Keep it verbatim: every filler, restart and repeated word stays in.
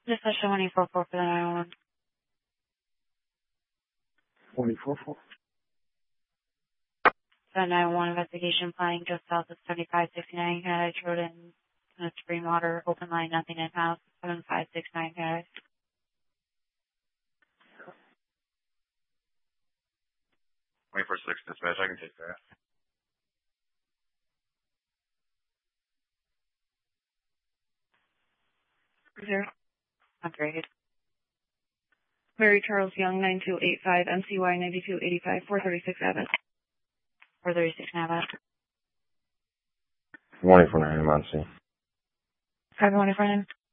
Just a twenty-four four for the nine one one. twenty-four four. The nine one one investigation flying just south of seventy-five sixty-nine Paradise Road in uh, Spring Water, open line, nothing in house, seven five six nine Paradise. twenty-four six dispatch, I can take that. Zero. Upgraded. Mary Charles Young, nine two eight five, M C Y ninety-two eighty-five, four thirty-six Abbott. four thirty-six Abbott. Warning for nine, I'm on scene. five one for nine.